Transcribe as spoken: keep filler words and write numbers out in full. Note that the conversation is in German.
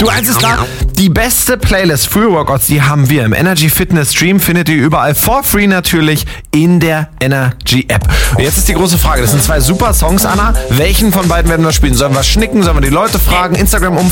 Du, eins ist klar, die beste Playlist Free Workouts, die haben wir im Energy Fitness Stream, findet ihr überall for free natürlich in der Energy App. Und jetzt ist die große Frage, das sind zwei super Songs, Anna. Welchen von beiden werden wir spielen? Sollen wir schnicken? Sollen wir die Leute fragen? Instagram-Umfrage?